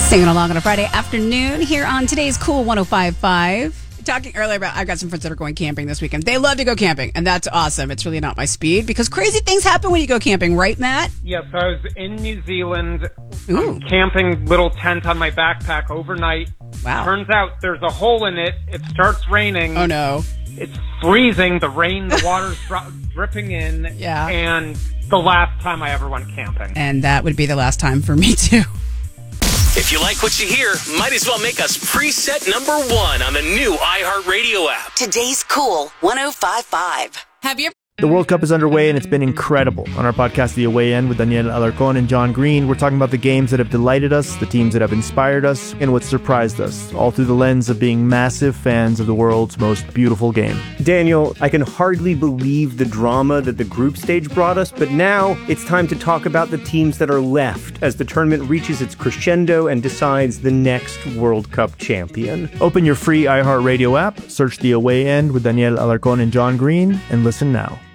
Singing along on a Friday afternoon here on today's Cool 105.5. Talking earlier about, I've got some friends that are going camping this weekend. They love to go camping, and that's awesome. It's really not my speed because crazy things happen when you go camping, right, Matt? Yes, I was in New Zealand, camping little tent on my backpack overnight. Wow. Turns out there's a hole in it. It starts raining. Oh, no. It's freezing. The rain, the water's dripping in. Yeah. And the last time I ever went camping. And that would be the last time for me, too. If you like what you hear, might as well make us preset number 1 on the new iHeartRadio app. Today's Cool 105.5. Have you The World Cup is underway, and it's been incredible. On our podcast, The Away End, with Daniel Alarcón and John Green, we're talking about the games that have delighted us, the teams that have inspired us, and what surprised us, all through the lens of being massive fans of the world's most beautiful game. Daniel, I can hardly believe the drama that the group stage brought us, but now it's time to talk about the teams that are left as the tournament reaches its crescendo and decides the next World Cup champion. Open your free iHeartRadio app, search The Away End with Daniel Alarcón and John Green, and listen now.